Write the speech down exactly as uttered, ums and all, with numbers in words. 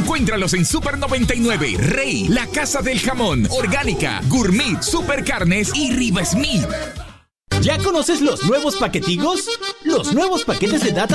Encuéntralos en Super noventa y nueve, Rey, La Casa del Jamón, Orgánica, Gourmet, Super Carnes y Riva Smith. ¿Ya conoces los nuevos paquetigos? Los nuevos paquetes de data